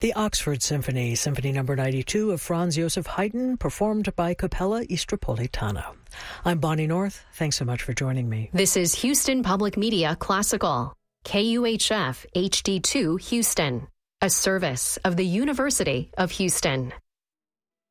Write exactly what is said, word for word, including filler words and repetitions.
The Oxford Symphony, Symphony Number ninety-two of Franz Joseph Haydn, performed by Capella Istropolitana. I'm Bonnie North. Thanks so much for joining me. This is Houston Public Media Classical, K U H F H D two Houston, a service of the University of Houston.